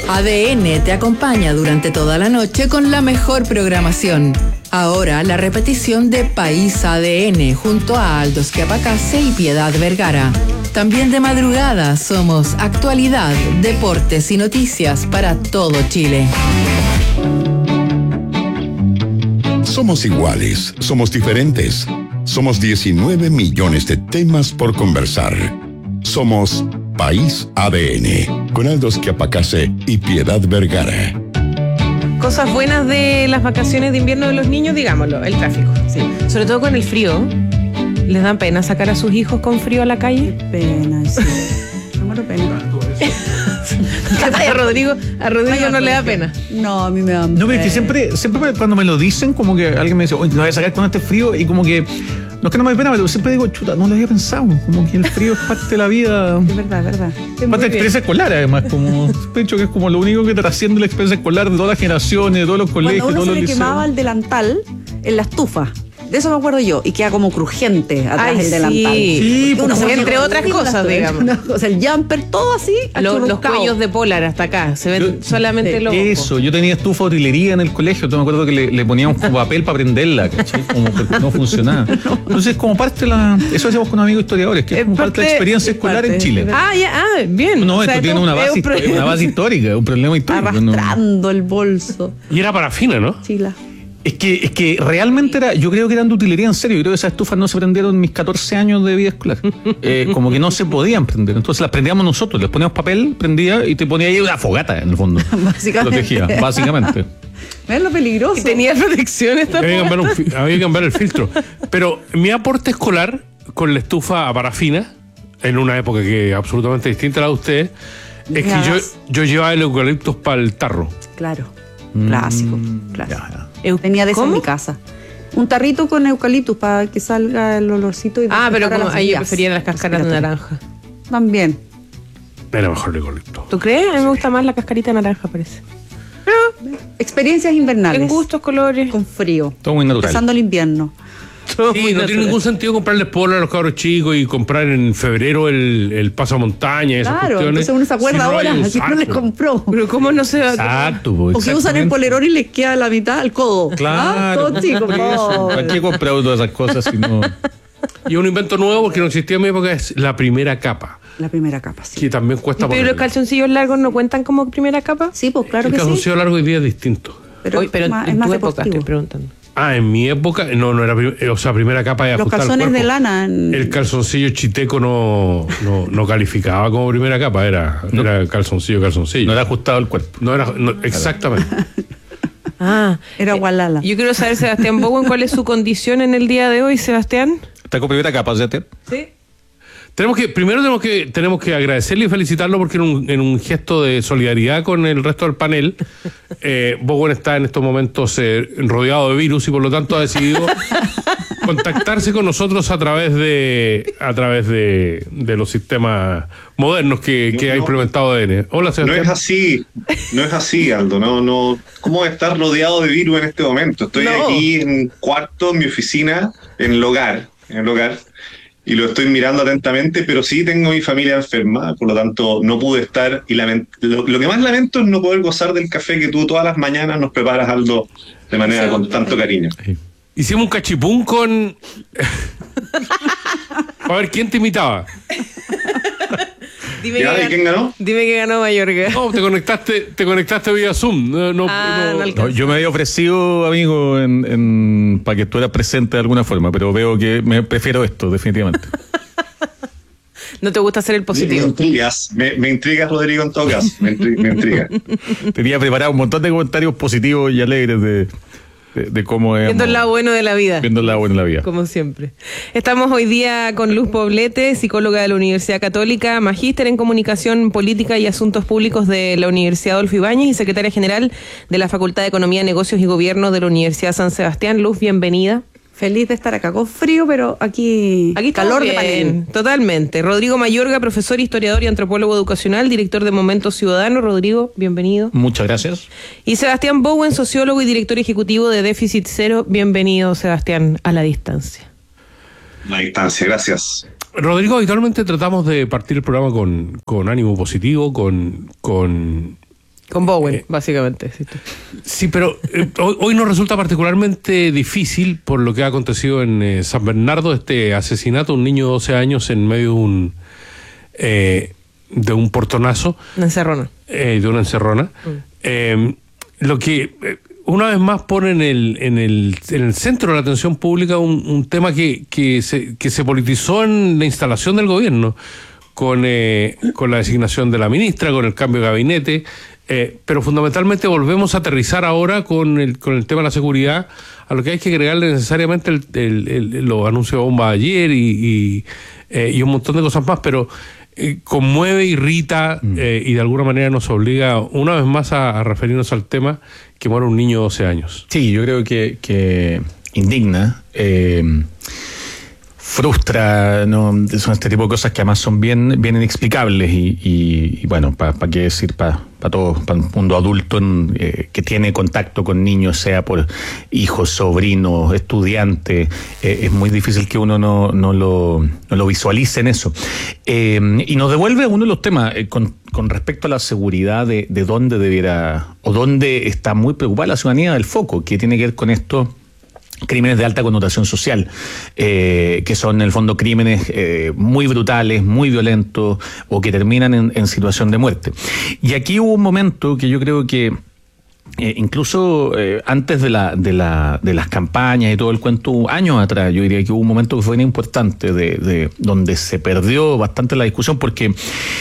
ADN te acompaña durante toda la noche con la mejor programación. Ahora la repetición de País ADN junto a Aldo Schiapacase y Piedad Vergara. También de madrugada somos actualidad, deportes y noticias para todo Chile. Somos iguales, somos diferentes. Somos 19 millones de temas por conversar. Somos País ADN, con Aldo Schiapacase y Piedad Vergara. Cosas buenas de las vacaciones de invierno de los niños, digámoslo, el tráfico. Sí. Sobre todo con el frío. ¿Les dan pena sacar a sus hijos con frío a la calle? Qué pena, sí. No me da pena. A Rodrigo no le da pena. No, a mí me da pena. No, pero es que siempre cuando me lo dicen, como que alguien me dice, oye, lo voy a sacar con este frío, y como que, no es que no me dé pena, pero siempre digo, chuta, no lo había pensado, como que el frío es parte de la vida. Es verdad. Parte de la experiencia escolar, además, como, siempre he dicho que es como lo único que trasciende la experiencia escolar de todas las generaciones, de todos los colegios, Cuando de uno todos se los le liceos. quemaba el delantal en la estufa. De eso me acuerdo yo. Y queda como crujiente atrás del delantal. Sí, Uno se entre otras cosas, digamos. O sea, el jumper, todo así. Los cuellos de polar hasta acá, se ven solamente los ojos. Eso, yo tenía estufa de utilería en el colegio, me acuerdo que le poníamos como papel para prenderla, ¿cachai? Como porque no funcionaba. Entonces, como parte de la... Eso hacíamos con amigos historiadores, que es como parte de la experiencia escolar en Chile. Bien. No, esto tiene una base histórica, un problema histórico. Arrastrando el bolso. Y era parafina, ¿no? Chila. Es que realmente yo creo que eran de utilería en serio. Yo creo que esas estufas no se prendieron en mis 14 años de vida escolar. Como que no se podían prender. Entonces las prendíamos nosotros. Les poníamos papel, prendía y te ponía ahí una fogata en el fondo. Básicamente. Protegía, básicamente. ¿Ves lo peligroso? Y tenía protección esta Había que cambiar el filtro. Pero mi aporte escolar con la estufa a parafina, en una época que absolutamente distinta a la de ustedes, es que yo llevaba el eucaliptus para el tarro. Claro. Clásico. Ya. Tenía de eso en mi casa. Un tarrito con eucaliptus para que salga el olorcito. Pero como ahí yo prefería las cáscaras de naranja. También. Era mejor el eucaliptus. ¿Tú crees? A mí me gusta más la cascarita de naranja, parece. Experiencias invernales. En gustos, colores. Con frío. Todo muy natural. Empezando el invierno. Sí, no tiene ningún sentido comprarles polo a los cabros chicos y comprar en febrero el pasamontaña y esas cuestiones. Entonces uno se acuerda ahora, así no les compró. Pero ¿cómo no se va? Exacto. O que usan el polerón y les queda la mitad al codo. Claro. Todo chico. ¿Para qué he comprado todas esas cosas si no...? Y un invento nuevo, porque no existía en mi época, es la primera capa. La primera capa, sí. Que también cuesta ¿Pero ponerla. los calzoncillos largos no cuentan como primera capa? Sí, pues claro El que sí. calzoncillo largo hoy día es distinto. Pero es en más tu época deportivo. estoy preguntando. En mi época, no era primera capa de Los ajustar el calzones cuerpo. de lana. El calzoncillo chiteco no calificaba como primera capa, era calzoncillo. No era ajustado el cuerpo. Exactamente. Era Gualala. Yo quiero saber, Sebastián Bowen, ¿cuál es su condición en el día de hoy, Sebastián? ¿Está con primera capa, ¿sí? Sí. Primero tenemos que agradecerle y felicitarlo porque en un gesto de solidaridad con el resto del panel, Bowen está en estos momentos rodeado de virus y por lo tanto ha decidido contactarse con nosotros a través de los sistemas modernos que ha implementado ADN. Hola, Sebastián. No es así, Aldo. No. ¿Cómo estar rodeado de virus en este momento? Estoy aquí en un cuarto, en mi oficina, en el hogar, y lo estoy mirando atentamente, pero sí tengo mi familia enferma, por lo tanto no pude estar, y lo que más lamento es no poder gozar del café que tú todas las mañanas nos preparas, Aldo, de manera con tanto cariño. Hicimos un cachipún con... A ver, ¿quién te imitaba? Dime ¿Y quién ganó? Dime que ganó Mayorga. No, te conectaste vía Zoom. No, yo me había ofrecido, amigo, para que estuvieras presente de alguna forma, pero veo que me prefiero esto, definitivamente. ¿No te gusta hacer el positivo? Me intrigas, Rodrigo, en todo caso. Me intriga. Tenía preparado un montón de comentarios positivos y alegres de cómo es. Viendo el lado bueno de la vida. Viendo el lado bueno de la vida. Como siempre. Estamos hoy día con Luz Poblete, psicóloga de la Universidad Católica, magíster en Comunicación Política y Asuntos Públicos de la Universidad Adolfo Ibáñez y secretaria general de la Facultad de Economía, Negocios y Gobierno de la Universidad San Sebastián. Luz, bienvenida. Feliz de estar acá con frío, pero aquí calor de panel. Totalmente. Rodrigo Mayorga, profesor, historiador y antropólogo educacional, director de Momento Ciudadano. Rodrigo, bienvenido. Muchas gracias. Y Sebastián Bowen, sociólogo y director ejecutivo de Déficit Cero. Bienvenido, Sebastián, a la distancia. La distancia, gracias. Rodrigo, habitualmente tratamos de partir el programa con ánimo positivo, con Con Bowen, básicamente. Sí, pero hoy nos resulta particularmente difícil por lo que ha acontecido en San Bernardo, este asesinato, un niño de 12 años en medio de un portonazo. Una encerrona. De una encerrona. Lo que una vez más pone en el centro de la atención pública un tema que se politizó en la instalación del gobierno, con la designación de la ministra, con el cambio de gabinete. Pero fundamentalmente volvemos a aterrizar ahora con el tema de la seguridad, a lo que hay que agregarle necesariamente los anuncios de bomba de ayer y un montón de cosas más, pero conmueve, irrita y de alguna manera nos obliga una vez más a referirnos al tema que muere un niño de 12 años. Sí, yo creo que indigna, frustra, ¿no? Son este tipo de cosas que además son bien inexplicables y bueno, para qué decir, para todo, para un mundo adulto que tiene contacto con niños, sea por hijos, sobrinos, estudiantes, es muy difícil que uno no lo visualice en eso. Y nos devuelve uno de los temas con respecto a la seguridad de dónde debiera, o dónde está muy preocupada la ciudadanía del foco, que tiene que ver con esto. Crímenes de alta connotación social, que son en el fondo crímenes muy brutales, muy violentos o que terminan en situación de muerte. Y aquí hubo un momento que yo creo que incluso antes de las campañas y todo el cuento, años atrás, yo diría que hubo un momento que fue bien importante de donde se perdió bastante la discusión, porque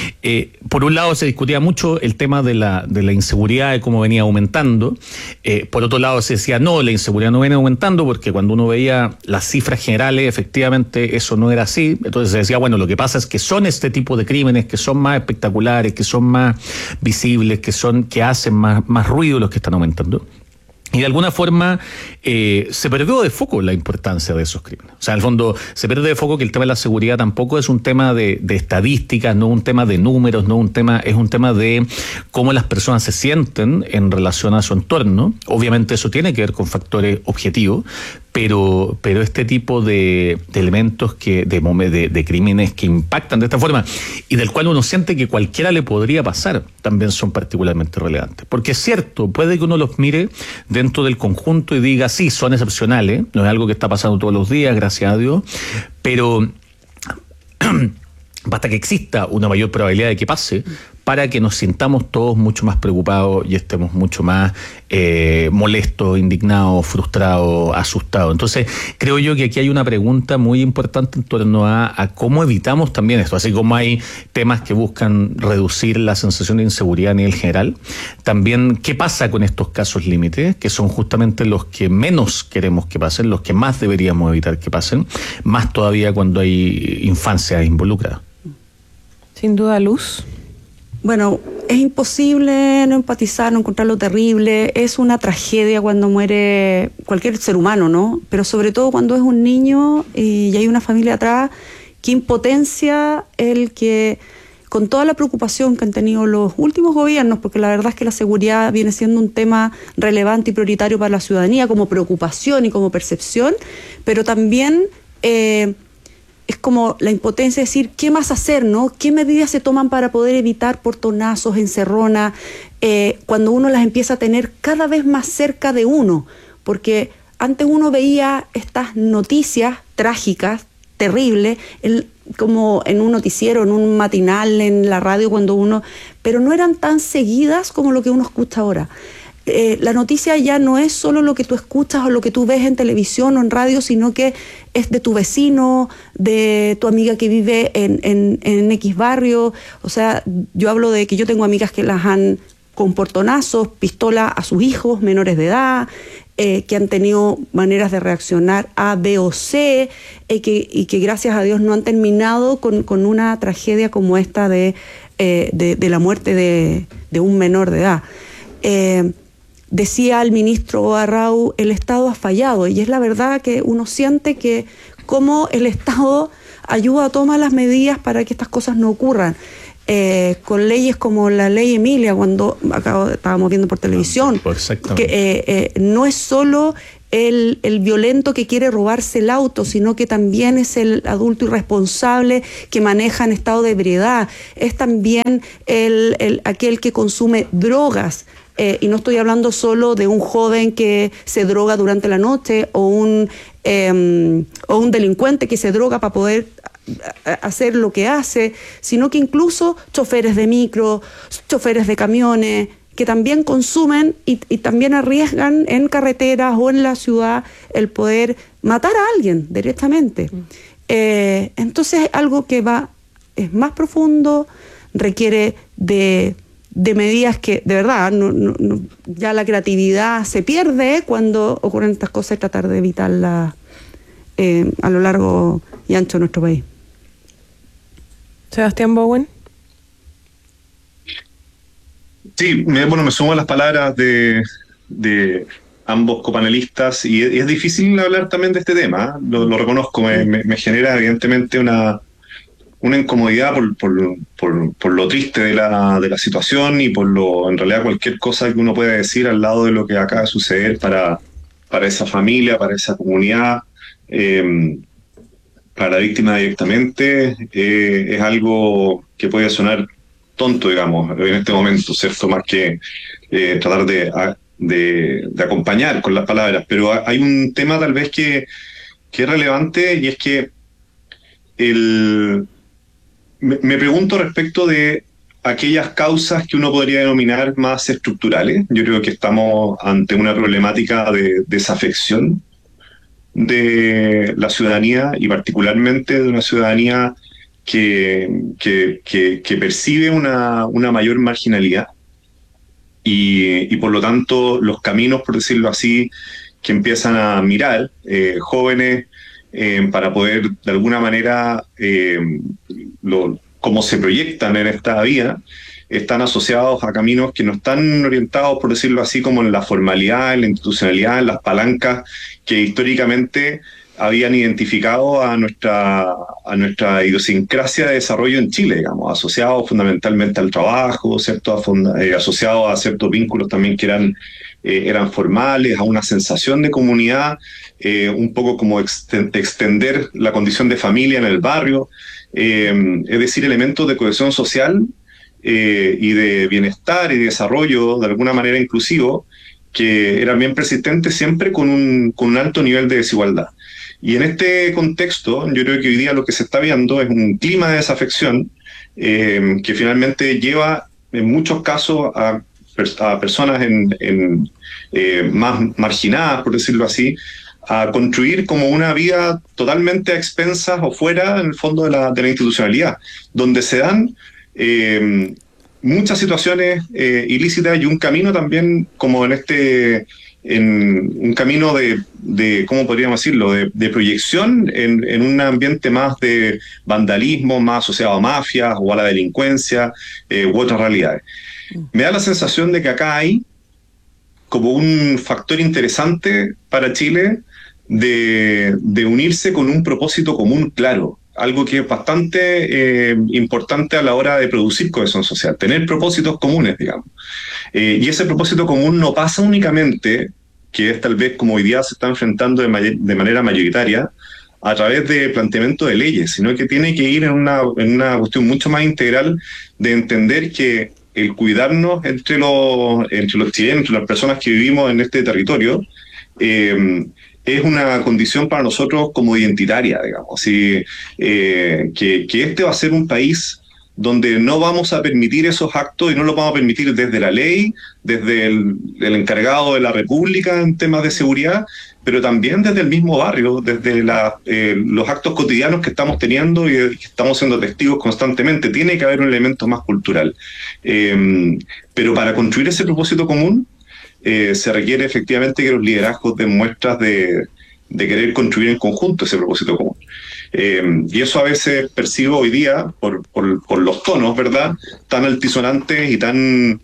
por un lado se discutía mucho el tema de la inseguridad, de cómo venía aumentando. Por otro lado se decía, no, la inseguridad no viene aumentando, porque cuando uno veía las cifras generales, efectivamente eso no era así. Entonces se decía, bueno, lo que pasa es que son este tipo de crímenes que son más espectaculares, que son más visibles, que hacen más ruido los que están aumentando. Y de alguna forma se perdió de foco la importancia de esos crímenes. O sea, en el fondo se pierde de foco que el tema de la seguridad tampoco es un tema de estadísticas, no un tema de números, es un tema de cómo las personas se sienten en relación a su entorno. Obviamente eso tiene que ver con factores objetivos, pero este tipo de elementos de crímenes que impactan de esta forma y del cual uno siente que cualquiera le podría pasar, también son particularmente relevantes. Porque es cierto, puede que uno los mire dentro del conjunto y diga, sí, son excepcionales, no es algo que está pasando todos los días, gracias a Dios, pero basta que exista una mayor probabilidad de que pase para que nos sintamos todos mucho más preocupados y estemos mucho más molestos, indignados, frustrados, asustados. Entonces, creo yo que aquí hay una pregunta muy importante en torno a cómo evitamos también esto. Así como hay temas que buscan reducir la sensación de inseguridad a nivel general, también qué pasa con estos casos límites, que son justamente los que menos queremos que pasen, los que más deberíamos evitar que pasen, más todavía cuando hay infancia involucrada. Sin duda, Luz. Bueno, es imposible no empatizar, no encontrar lo terrible. Es una tragedia cuando muere cualquier ser humano, ¿no? Pero sobre todo cuando es un niño y hay una familia atrás. Qué impotencia el que, con toda la preocupación que han tenido los últimos gobiernos, porque la verdad es que la seguridad viene siendo un tema relevante y prioritario para la ciudadanía como preocupación y como percepción, pero también es como la impotencia de decir, ¿qué más hacer, no? ¿Qué medidas se toman para poder evitar portonazos, encerronas, cuando uno las empieza a tener cada vez más cerca de uno? Porque antes uno veía estas noticias trágicas, terribles, como en un noticiero, en un matinal, en la radio, pero no eran tan seguidas como lo que uno escucha ahora. La noticia ya no es solo lo que tú escuchas o lo que tú ves en televisión o en radio, sino que es de tu vecino, de tu amiga que vive en X barrio. O sea, yo hablo de que yo tengo amigas que las han con portonazos, pistola a sus hijos menores de edad, que han tenido maneras de reaccionar A, B o C, y que gracias a Dios no han terminado con una tragedia como esta de la muerte de un menor de edad. Decía el ministro Arrau, el Estado ha fallado, y es la verdad que uno siente que como el Estado ayuda a tomar las medidas para que estas cosas no ocurran. Con leyes como la ley Emilia, estábamos viendo por televisión, que no es solo el violento que quiere robarse el auto, sino que también es el adulto irresponsable que maneja en estado de ebriedad, es también aquel que consume drogas. Y no estoy hablando solo de un joven que se droga durante la noche o un delincuente que se droga para poder hacer lo que hace, sino que incluso choferes de micro, choferes de camiones, que también consumen y también arriesgan en carreteras o en la ciudad el poder matar a alguien directamente. Entonces es algo que es más profundo, requiere de medidas que de verdad ya la creatividad se pierde cuando ocurren estas cosas, y tratar de evitarlas a lo largo y ancho de nuestro país. Sebastián Bowen. Sí, me sumo a las palabras de ambos copanelistas, y es difícil hablar también de este tema, lo reconozco, me genera evidentemente una incomodidad por lo triste de la situación, y en realidad cualquier cosa que uno pueda decir al lado de lo que acaba de suceder para esa familia, para esa comunidad, para la víctima directamente, es algo que puede sonar tonto, digamos, en este momento, ¿cierto? Más que tratar de acompañar con las palabras. Pero hay un tema tal vez que es relevante, y es que me pregunto respecto de aquellas causas que uno podría denominar más estructurales. Yo creo que estamos ante una problemática de desafección de la ciudadanía, y particularmente de una ciudadanía que percibe una mayor marginalidad, y por lo tanto los caminos, por decirlo así, que empiezan a mirar jóvenes para poder de alguna manera cómo se proyectan en esta vía, están asociados a caminos que no están orientados, por decirlo así, como en la formalidad, en la institucionalidad, en las palancas que históricamente habían identificado a nuestra idiosincrasia de desarrollo en Chile, digamos, asociados fundamentalmente al trabajo, ¿cierto? Asociados a ciertos vínculos también que eran formales, a una sensación de comunidad, un poco como extender la condición de familia en el barrio, es decir, elementos de cohesión social y de bienestar y desarrollo de alguna manera inclusivo, que eran bien persistentes siempre con un alto nivel de desigualdad. Y en este contexto, yo creo que hoy día lo que se está viendo es un clima de desafección que finalmente lleva en muchos casos a personas más marginadas, por decirlo así, a construir como una vida totalmente a expensas o fuera, en el fondo, de la institucionalidad, donde se dan muchas situaciones ilícitas, y un camino también como en un camino de ¿cómo podríamos decirlo?, de proyección en un ambiente más de vandalismo, más asociado a mafias o a la delincuencia u otras realidades. Me da la sensación de que acá hay como un factor interesante para Chile de unirse con un propósito común claro, algo que es bastante importante a la hora de producir cohesión social, tener propósitos comunes, digamos. Y ese propósito común no pasa únicamente, que es tal vez como hoy día se está enfrentando de manera mayoritaria, a través de planteamiento de leyes, sino que tiene que ir en una cuestión mucho más integral de entender que el cuidarnos entre los chilenos, entre las personas que vivimos en este territorio, es una condición para nosotros como identitaria, digamos. Así, que este va a ser un país donde no vamos a permitir esos actos, y no los vamos a permitir desde la ley, desde el encargado de la República en temas de seguridad, pero también desde el mismo barrio, desde los actos cotidianos que estamos teniendo y que estamos siendo testigos constantemente. Tiene que haber un elemento más cultural. Pero para construir ese propósito común, se requiere efectivamente que los liderazgos den muestras de querer construir en conjunto ese propósito común. Y eso a veces percibo hoy día por los tonos, ¿verdad?, tan altisonantes y tan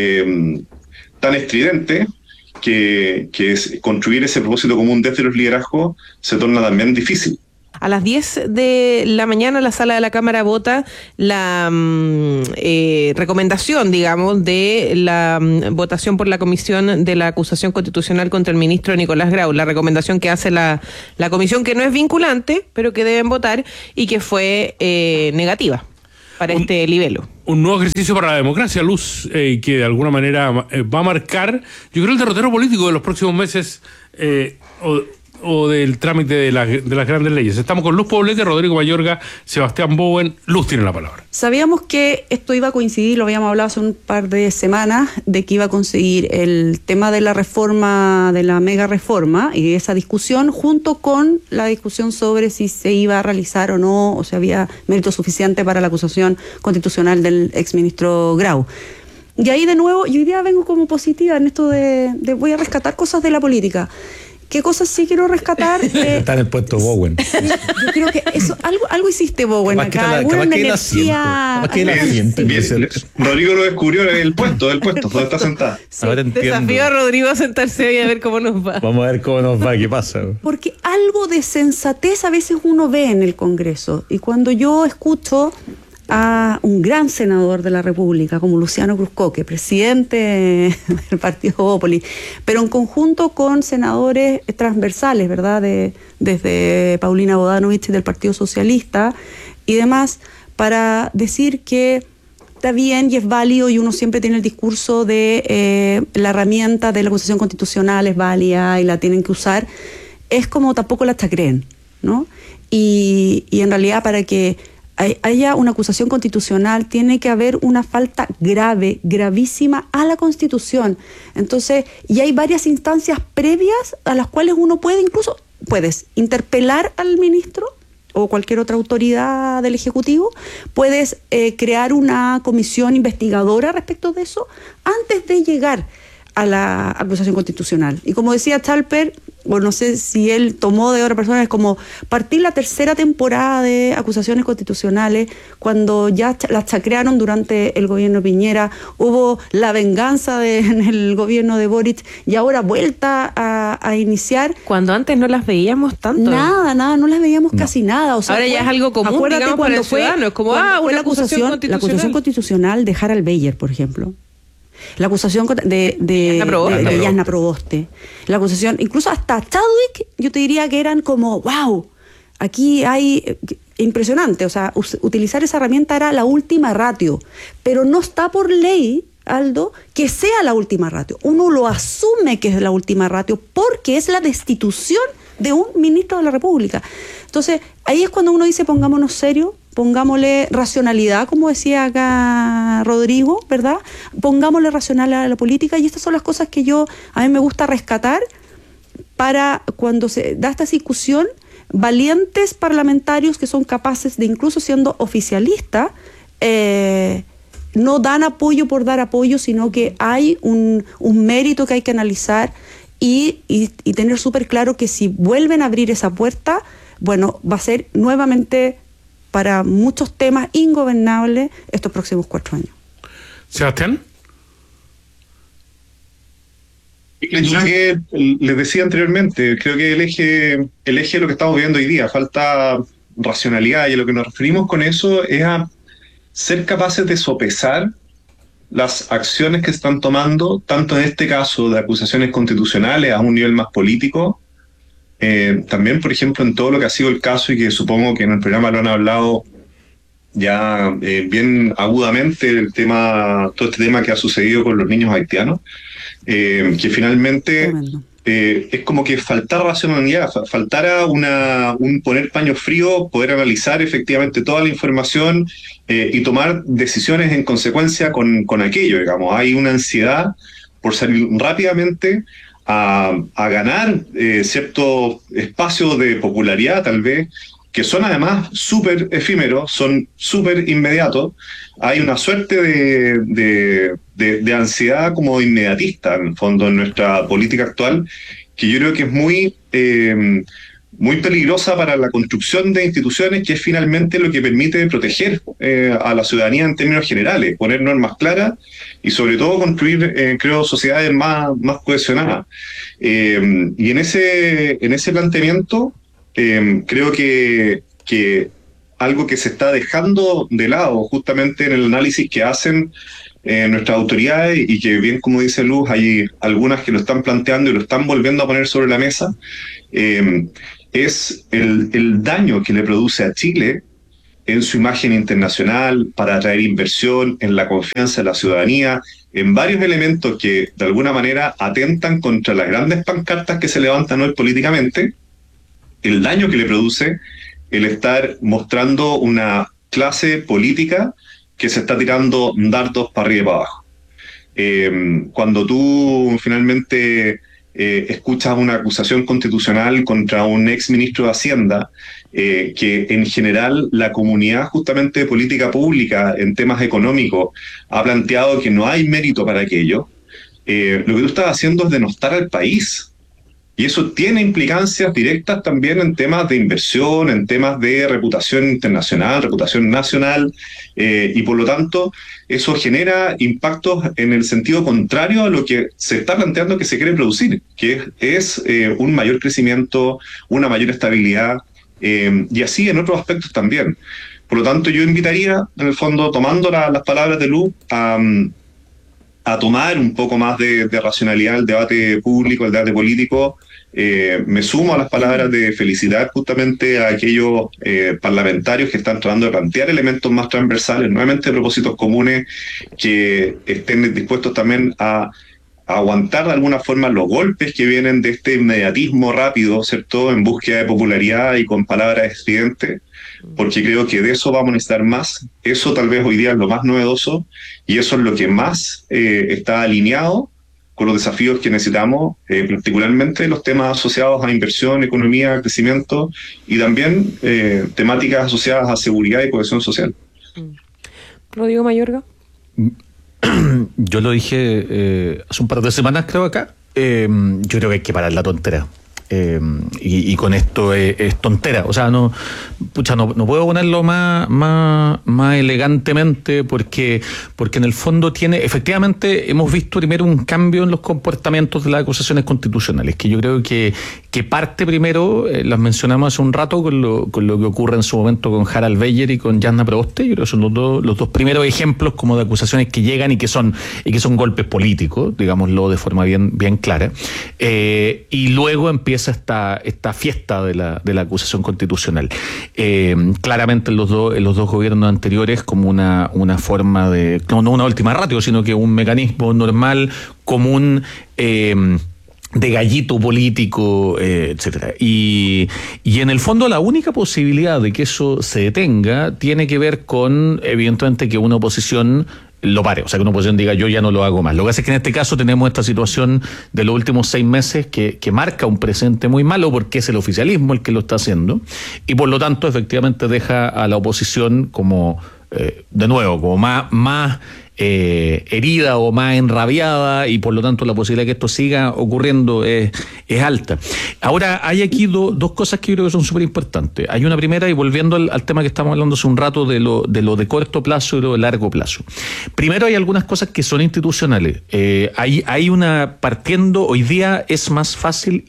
estridentes, que construir ese propósito común desde los liderazgos se torna también difícil. A las 10 de la mañana la sala de la Cámara vota la recomendación, digamos, de la votación por la comisión de la acusación constitucional contra el ministro Nicolás Grau. La recomendación que hace la comisión, que no es vinculante, pero que deben votar y que fue negativa para este libelo. Un nuevo ejercicio para la democracia, Luz, que de alguna manera va a marcar, yo creo, el derrotero político de los próximos meses o del trámite de las grandes leyes. Estamos con Luz Poblete, Rodrigo Mayorga, Sebastián Bowen. Luz tiene la palabra. Sabíamos que esto iba a coincidir, lo habíamos hablado hace un par de semanas, de que iba a conseguir el tema de la reforma, de la mega reforma, y esa discusión junto con la discusión sobre si se iba a realizar o no, o si había mérito suficiente para la acusación constitucional del exministro Grau. Y ahí de nuevo, yo hoy día vengo como positiva en esto de voy a rescatar cosas de la política. ¿Qué cosas sí quiero rescatar? Está en el puesto Bowen. Yo creo que eso, algo hiciste, Bowen, acá. Alguna energía. Rodrigo lo descubrió en el puesto, donde está sentada. Sí, desafío a Rodrigo a sentarse y a ver cómo nos va. Vamos a ver cómo nos va, qué pasa. Porque algo de sensatez a veces uno ve en el Congreso. Y cuando yo escucho a un gran senador de la República como Luciano Cruzcoque, presidente del partido Bópoli, pero en conjunto con senadores transversales, ¿verdad? Desde Paulina Bodanovich del Partido Socialista y demás, para decir que está bien y es válido, y uno siempre tiene el discurso de la herramienta de la acusación constitucional es válida y la tienen que usar, es como tampoco la chacreen, ¿no? Y en realidad, para que haya una acusación constitucional, tiene que haber una falta grave, gravísima a la Constitución. Entonces, y hay varias instancias previas a las cuales uno puedes interpelar al ministro o cualquier otra autoridad del Ejecutivo, puedes crear una comisión investigadora respecto de eso antes de llegar a la acusación constitucional. Y como decía Chalper, o no sé si él tomó de otra persona, es como partir la tercera temporada de acusaciones constitucionales, cuando ya las chacrearon durante el gobierno de Piñera, hubo la venganza en el gobierno de Boric, y ahora vuelta a iniciar. Cuando antes no las veíamos tanto. Nada, no las veíamos casi nada. O sea, ahora ya es algo común, digamos, para el ciudadano. Es como, una acusación constitucional. La acusación constitucional de Harald Beyer, por ejemplo. La acusación de Yasna Proboste. La acusación, incluso hasta Chadwick, yo te diría que eran como, wow, aquí hay... Impresionante, o sea, utilizar esa herramienta era la última ratio, pero no está por ley, Aldo, que sea la última ratio. Uno lo asume que es la última ratio porque es la destitución de un ministro de la República. Entonces, ahí es cuando uno dice, pongámonos serios, pongámosle racionalidad, como decía acá Rodrigo, ¿verdad? Pongámosle racionalidad a la política, y estas son las cosas que a mí me gusta rescatar para cuando se da esta discusión, valientes parlamentarios que son capaces de, incluso siendo oficialistas, no dan apoyo por dar apoyo, sino que hay un mérito que hay que analizar y tener súper claro que si vuelven a abrir esa puerta, bueno, va a ser nuevamente para muchos temas ingobernables estos próximos 4 años. Sebastián. Les decía anteriormente, creo que el eje de lo que estamos viendo hoy día, falta racionalidad, y a lo que nos referimos con eso es a ser capaces de sopesar las acciones que se están tomando, tanto en este caso de acusaciones constitucionales a un nivel más político, también, por ejemplo, en todo lo que ha sido el caso, y que supongo que en el programa lo han hablado ya bien agudamente, todo este tema que ha sucedido con los niños haitianos, que finalmente es como que faltara racionalidad, faltara un poner paño frío, poder analizar efectivamente toda la información y tomar decisiones en consecuencia con aquello, digamos. Hay una ansiedad por salir rápidamente a ganar ciertos espacios de popularidad, tal vez, que son además súper efímeros, son súper inmediatos. Hay una suerte de ansiedad como inmediatista, en el fondo, en nuestra política actual, que yo creo que es muy peligrosa para la construcción de instituciones, que es finalmente lo que permite proteger a la ciudadanía en términos generales, poner normas claras y sobre todo construir, creo, sociedades más cohesionadas. Y en ese planteamiento, creo que algo que se está dejando de lado justamente en el análisis que hacen nuestras autoridades, y que bien como dice Luz, hay algunas que lo están planteando y lo están volviendo a poner sobre la mesa, es el daño que le produce a Chile en su imagen internacional, para atraer inversión, en la confianza de la ciudadanía, en varios elementos que de alguna manera atentan contra las grandes pancartas que se levantan hoy políticamente, el daño que le produce el estar mostrando una clase política que se está tirando dardos para arriba y para abajo. Cuando tú finalmente escuchas una acusación constitucional contra un ex ministro de Hacienda, que en general la comunidad justamente de política pública en temas económicos ha planteado que no hay mérito para aquello, lo que tú estás haciendo es denostar al país. Y eso tiene implicancias directas también en temas de inversión, en temas de reputación internacional, reputación nacional, y por lo tanto eso genera impactos en el sentido contrario a lo que se está planteando que se quiere producir, que es un mayor crecimiento, una mayor estabilidad, y así en otros aspectos también. Por lo tanto, yo invitaría, en el fondo, tomando las palabras de Luz, a tomar un poco más de racionalidad el debate público, el debate político. Me sumo a las palabras de felicidad justamente a aquellos parlamentarios que están tratando de plantear elementos más transversales, nuevamente propósitos comunes, que estén dispuestos también a aguantar de alguna forma los golpes que vienen de este inmediatismo rápido, ¿cierto?, en búsqueda de popularidad y con palabras estridentes, porque creo que de eso vamos a necesitar más. Eso tal vez hoy día es lo más novedoso, y eso es lo que más está alineado con los desafíos que necesitamos, particularmente los temas asociados a inversión, economía, crecimiento, y también temáticas asociadas a seguridad y cohesión social. Rodrigo Mayorga. Yo lo dije hace un par de semanas, creo, acá. Yo creo que hay que parar la tontera. Y con esto es tontera. O sea, no puedo ponerlo más elegantemente, porque en el fondo efectivamente hemos visto primero un cambio en los comportamientos de las acusaciones constitucionales, que yo creo que parte primero, las mencionamos hace un rato, con lo que ocurre en su momento con Harald Beyer y con Jasna Proboste. Yo creo que son los dos primeros ejemplos como de acusaciones que llegan y que son golpes políticos, digámoslo de forma bien clara. Y luego empieza esta fiesta de la acusación constitucional. Claramente en los dos gobiernos anteriores como una forma de, no una última ratio, sino que un mecanismo normal, común, de gallito político, etcétera. Y en el fondo la única posibilidad de que eso se detenga tiene que ver con, evidentemente, que una oposición lo pare, o sea, que una oposición diga yo ya no lo hago más. Lo que pasa es que en este caso tenemos esta situación de los últimos 6 meses que marca un presente muy malo, porque es el oficialismo el que lo está haciendo, y por lo tanto efectivamente deja a la oposición como, de nuevo, como más herida o más enrabiada, y por lo tanto la posibilidad de que esto siga ocurriendo es alta. Ahora, hay aquí dos cosas que yo creo que son súper importantes. Hay una primera, y volviendo al tema que estamos hablando hace un rato, de lo de corto plazo y lo de largo plazo. Primero, hay algunas cosas que son institucionales. Hay una, partiendo, hoy día es más fácil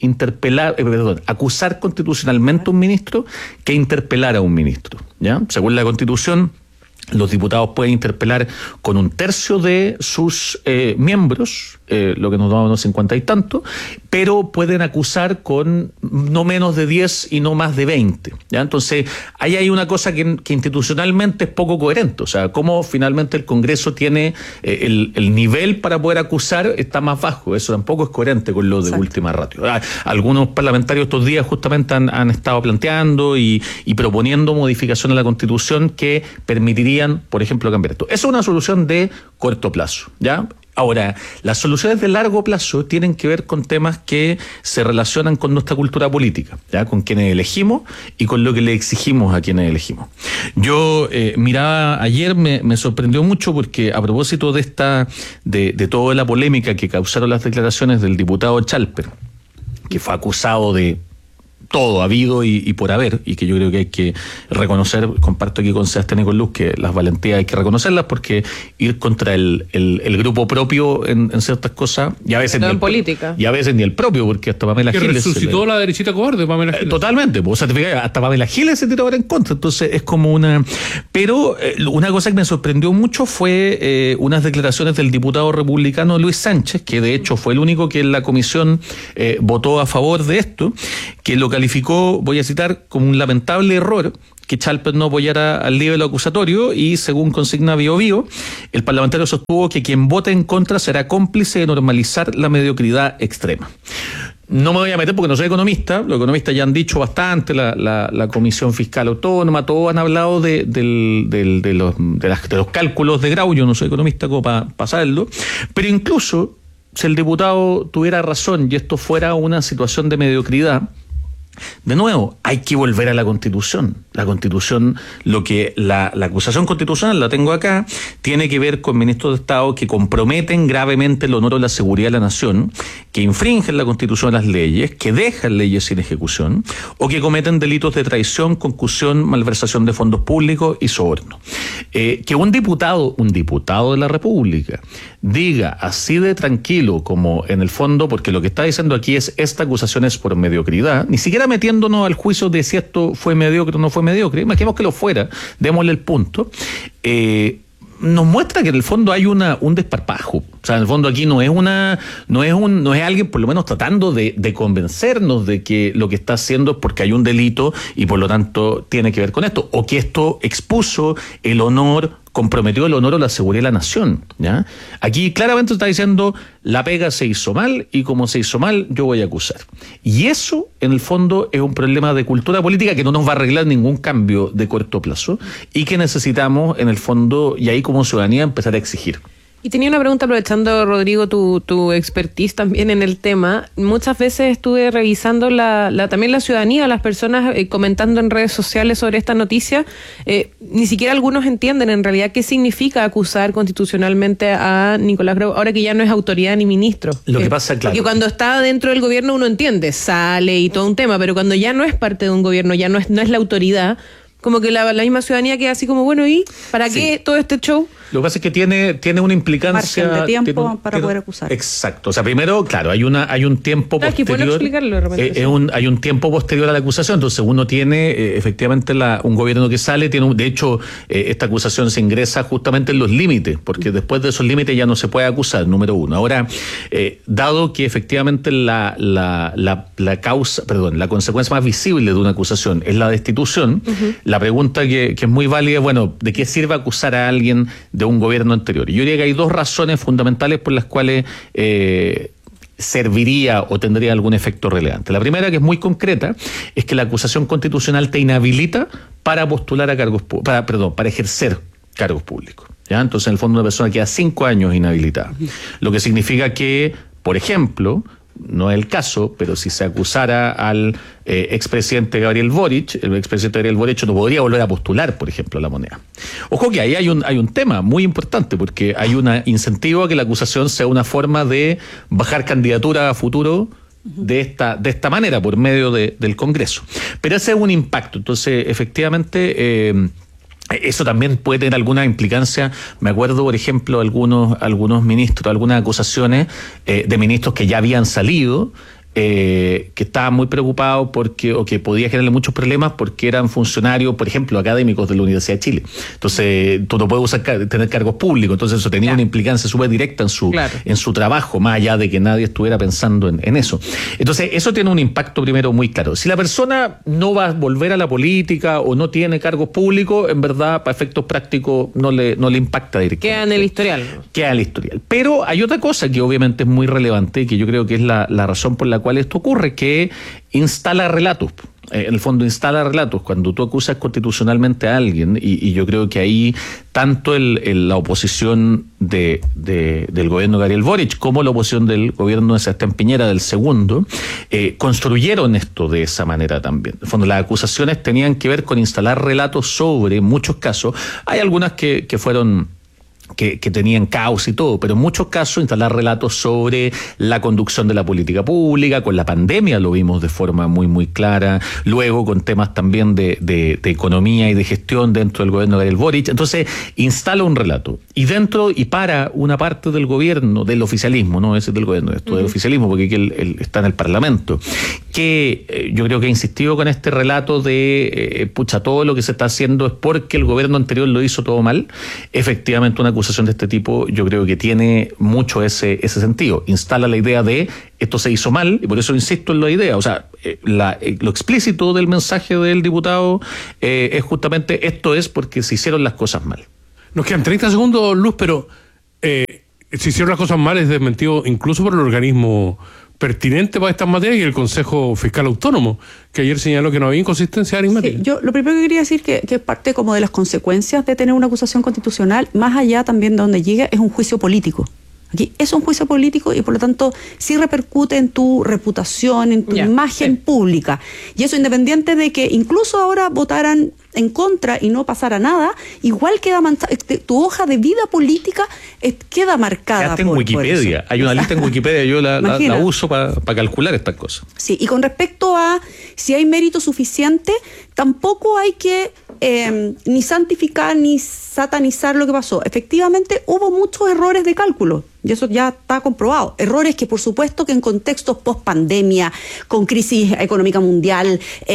acusar constitucionalmente a un ministro que interpelar a un ministro, ¿ya? Según la Constitución, los diputados pueden interpelar con 1/3 de sus miembros, lo que nos da unos 50 y tanto, pero pueden acusar con no menos de 10 y no más de 20. ¿Ya? Entonces, ahí hay una cosa que institucionalmente es poco coherente. O sea, cómo finalmente el Congreso tiene el nivel para poder acusar está más bajo. Eso tampoco es coherente con lo de última ratio. Algunos parlamentarios estos días justamente han estado planteando y proponiendo modificaciones a la Constitución que permitirían, por ejemplo, cambiar esto. Eso es una solución de corto plazo, ¿ya? Ahora, las soluciones de largo plazo tienen que ver con temas que se relacionan con nuestra cultura política, ¿ya? Con quienes elegimos y con lo que le exigimos a quienes elegimos. Yo miraba ayer, me sorprendió mucho, porque a propósito de toda la polémica que causaron las declaraciones del diputado Chalper, que fue acusado de todo habido y por haber, y que yo creo que hay que reconocer, comparto aquí con Sebastián y con Luz, que las valentías hay que reconocerlas, porque ir contra el grupo propio en ciertas cosas, y a veces en política. Y a veces ni el propio, porque hasta Pamela Giles resucitó la derechita cobarde, Pamela Giles. Totalmente, pues, o sea, hasta Pamela Giles se tiró ahora en contra, entonces es como una... Pero una cosa que me sorprendió mucho fue unas declaraciones del diputado republicano Luis Sánchez, que de hecho fue el único que en la comisión votó a favor de esto, que lo calificó, voy a citar, como un lamentable error que Chalper no apoyara al nivel acusatorio, y según consigna Bio Bio, el parlamentario sostuvo que quien vote en contra será cómplice de normalizar la mediocridad extrema. No me voy a meter porque no soy economista, los economistas ya han dicho bastante, la Comisión Fiscal Autónoma, todos han hablado de los cálculos de Grau, yo no soy economista como para pasarlo, pero incluso si el diputado tuviera razón y esto fuera una situación de mediocridad, de nuevo, hay que volver a la Constitución. La Constitución, la acusación constitucional, la tengo acá, tiene que ver con ministros de Estado que comprometen gravemente el honor o la seguridad de la nación, que infringen la Constitución o las leyes, que dejan leyes sin ejecución, o que cometen delitos de traición, concusión, malversación de fondos públicos y soborno. Que un diputado de la República diga así de tranquilo, como en el fondo, porque lo que está diciendo aquí es esta acusación es por mediocridad, ni siquiera metiéndonos al juicio de si esto fue mediocre o no fue mediocre, imaginemos que lo fuera, démosle el punto, nos muestra que en el fondo hay un desparpajo. O sea, en el fondo aquí no es alguien por lo menos tratando de convencernos de que lo que está haciendo es porque hay un delito y por lo tanto tiene que ver con esto, o que esto expuso el honor, comprometió el honor o la seguridad de la nación, ¿ya? Aquí claramente está diciendo la pega se hizo mal y como se hizo mal yo voy a acusar. Y eso en el fondo es un problema de cultura política que no nos va a arreglar ningún cambio de corto plazo y que necesitamos en el fondo, y ahí como ciudadanía, empezar a exigir. Y tenía una pregunta, aprovechando, Rodrigo, tu expertise también en el tema. Muchas veces estuve revisando también la ciudadanía, las personas comentando en redes sociales sobre esta noticia. Ni siquiera algunos entienden en realidad qué significa acusar constitucionalmente a Nicolás Grau, ahora que ya no es autoridad ni ministro. Lo que pasa, claro. Que cuando está dentro del gobierno uno entiende, sale y todo un tema, pero cuando ya no es parte de un gobierno, ya no es la autoridad, como que la misma ciudadanía queda así como, bueno, ¿y para qué todo este show? Lo que pasa es que tiene una implicancia... Margen de tiempo para poder acusar. Exacto. O sea, primero, claro, hay un tiempo posterior... Es que bueno explicarlo de repente. Hay un tiempo posterior a la acusación, entonces uno tiene efectivamente un gobierno que sale, de hecho, esta acusación se ingresa justamente en los límites, porque después de esos límites ya no se puede acusar, número uno. Ahora, dado que efectivamente la consecuencia más visible de una acusación es la destitución, la pregunta que es muy válida es, bueno, ¿de qué sirve acusar a alguien de un gobierno anterior? Y yo diría que hay dos razones fundamentales por las cuales serviría o tendría algún efecto relevante. La primera, que es muy concreta, es que la acusación constitucional te inhabilita para postular a para ejercer cargos públicos, ¿ya? Entonces, en el fondo, una persona queda 5 años inhabilitada. Lo que significa que, por ejemplo, no es el caso, pero si se acusara al expresidente Gabriel Boric, el expresidente Gabriel Boric no podría volver a postular, por ejemplo, a la moneda. Ojo que ahí hay un tema muy importante, porque hay un incentivo a que la acusación sea una forma de bajar candidatura a futuro de esta manera, por medio del Congreso. Pero ese es un impacto. Entonces, efectivamente... eso también puede tener alguna implicancia. Me acuerdo, por ejemplo, algunos ministros, algunas acusaciones de ministros que ya habían salido, que estaban muy preocupados o que podía generarle muchos problemas porque eran funcionarios, por ejemplo, académicos de la Universidad de Chile. Entonces, tú no puedes tener cargos públicos, entonces eso tenía una implicancia súper directa en su trabajo, más allá de que nadie estuviera pensando en eso. Entonces, eso tiene un impacto primero muy claro. Si la persona no va a volver a la política o no tiene cargos públicos, en verdad, para efectos prácticos, no le impacta directamente. Queda en el historial. Queda en el historial. Pero hay otra cosa que obviamente es muy relevante y que yo creo que es la razón por la cual esto ocurre, que instala relatos. En el fondo instala relatos. Cuando tú acusas constitucionalmente a alguien, y yo creo que ahí tanto la oposición del gobierno de Gabriel Boric como la oposición del gobierno de Sebastián Piñera, del segundo, construyeron esto de esa manera también. En el fondo, las acusaciones tenían que ver con instalar relatos sobre muchos casos. Hay algunas que fueron que tenían caos y todo, pero en muchos casos instalar relatos sobre la conducción de la política pública. Con la pandemia lo vimos de forma muy, muy clara, luego con temas también de economía y de gestión dentro del gobierno de Gabriel Boric. Entonces instala un relato, y dentro y para una parte del gobierno, del oficialismo, no ese del gobierno, esto del oficialismo, porque aquí él está en el Parlamento, que yo creo que ha insistido con este relato de todo lo que se está haciendo es porque el gobierno anterior lo hizo todo mal. Efectivamente, una acusación de este tipo yo creo que tiene mucho ese sentido. Instala la idea de esto se hizo mal, y por eso insisto en la idea. O sea, lo explícito del mensaje del diputado es justamente esto es porque se hicieron las cosas mal. Nos quedan 30 segundos, Luz, pero se hicieron las cosas mal es desmentido incluso por el organismo pertinente para estas materias, y el Consejo Fiscal Autónomo, que ayer señaló que no había inconsistencia aritmética. Sí, yo lo primero que quería decir que es parte como de las consecuencias de tener una acusación constitucional, más allá también de donde llega, es un juicio político. Aquí es un juicio político y por lo tanto sí repercute en tu reputación, en tu imagen pública. Y eso independiente de que incluso ahora votaran en contra y no pasara nada, igual queda tu hoja de vida política queda marcada. Quedaste en Wikipedia. Hay una lista en Wikipedia, yo la uso para calcular estas cosas. Sí, y con respecto a si hay mérito suficiente, tampoco hay que ni santificar ni satanizar lo que pasó. Efectivamente, hubo muchos errores de cálculo, y eso ya está comprobado. Errores que, por supuesto, que en contextos post-pandemia, con crisis económica mundial,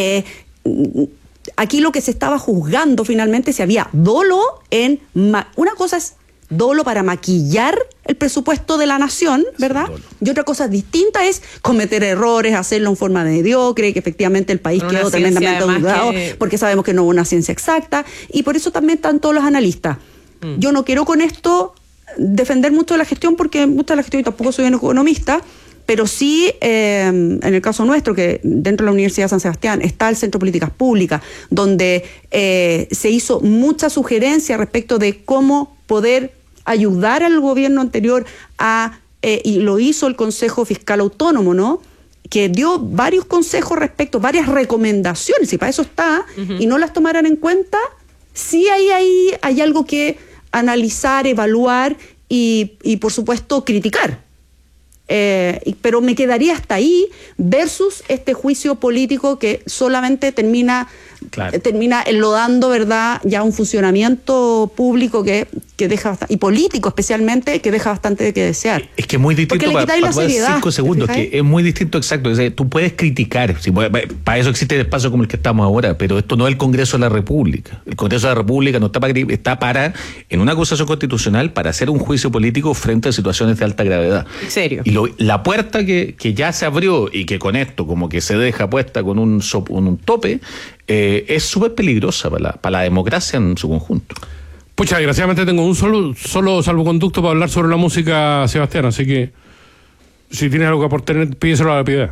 aquí lo que se estaba juzgando finalmente, si había dolo en... Una cosa es dolo para maquillar el presupuesto de la nación, ¿verdad? Y otra cosa distinta es cometer errores, hacerlo en forma mediocre, que efectivamente el país quedó tremendamente endeudado, porque sabemos que no hubo una ciencia exacta, y por eso también están todos los analistas. Yo no quiero con esto defender mucho de la gestión, porque mucha de la gestión, y tampoco soy un economista, pero sí, en el caso nuestro, que dentro de la Universidad de San Sebastián está el Centro de Políticas Públicas, donde se hizo mucha sugerencia respecto de cómo poder ayudar al gobierno anterior y lo hizo el Consejo Fiscal Autónomo, ¿no? Que dio varios consejos respecto, varias recomendaciones, y para eso está, y no las tomaran en cuenta, sí hay algo que analizar, evaluar y por supuesto criticar. Pero me quedaría hasta ahí versus este juicio político que solamente termina enlodando, ¿verdad?, ya un funcionamiento público que deja bastante, y político especialmente, que deja bastante que desear. Es que es muy distinto, para 5 segundos, que es muy distinto, exacto. O sea, tú puedes criticar, para eso existe el espacio como el que estamos ahora, pero esto no es el Congreso de la República. El Congreso de la República no está para, en una acusación constitucional, para hacer un juicio político frente a situaciones de alta gravedad. ¿En serio? Y la puerta que ya se abrió, y que con esto como que se deja puesta con un tope, es súper peligrosa para la democracia en su conjunto. Pucha, desgraciadamente tengo un solo salvoconducto para hablar sobre la música, Sebastián, así que si tienes algo que aportar, pídeselo a la Piedad.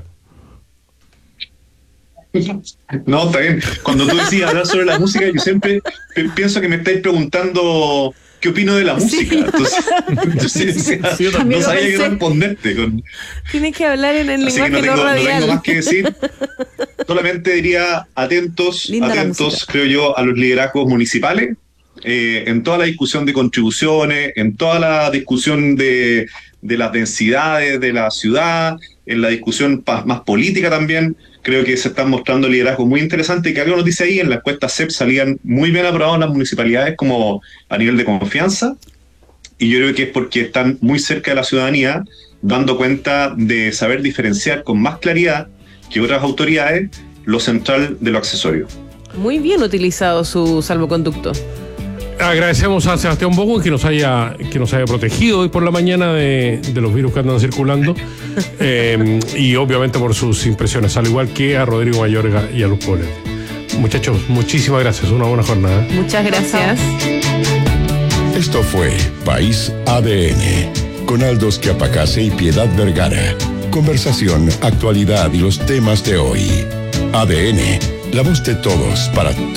No, está bien. Cuando tú decías hablar sobre la música, yo siempre pienso que me estáis preguntando qué opino de la música. Entonces no sabía qué responderte. Tienes que hablar en el lenguaje no radial. No tengo más que decir. Solamente diría atentos, creo yo, a los liderazgos municipales, en toda la discusión de contribuciones, en toda la discusión de las densidades de la ciudad, en la discusión más política también. Creo que se están mostrando liderazgos muy interesantes, que algo nos dice ahí, en la encuesta CEP salían muy bien aprobados en las municipalidades como a nivel de confianza, y yo creo que es porque están muy cerca de la ciudadanía, dando cuenta de saber diferenciar con más claridad que otras autoridades lo central de lo accesorio. Muy bien utilizado su salvoconducto. Agradecemos a Sebastián Bogo que nos haya protegido hoy por la mañana de los virus que andan circulando, y obviamente por sus impresiones, al igual que a Rodrigo Mayorga y a Luz Poblete. Muchachos, muchísimas gracias, una buena jornada. Muchas gracias. Esto fue País ADN, con Aldos Quiapacase y Piedad Vergara. Conversación, actualidad y los temas de hoy. ADN, la voz de todos para todos.